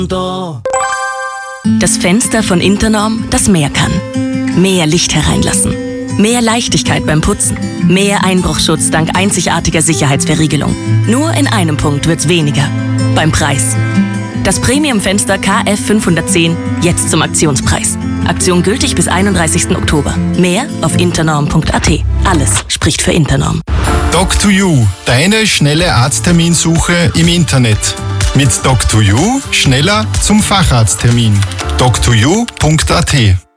Das Fenster von Internorm, das mehr kann. Mehr Licht hereinlassen. Mehr Leichtigkeit beim Putzen. Mehr Einbruchschutz dank einzigartiger Sicherheitsverriegelung. Nur in einem Punkt wird's weniger. Beim Preis. Das Premium-Fenster KF 510 jetzt zum Aktionspreis. Aktion gültig bis 31. Oktober. Mehr auf internorm.at. Alles spricht für Internorm. Doc2U, deine schnelle Arztterminsuche im Internet. Mit Doc2U schneller zum Facharzttermin. doc2u.at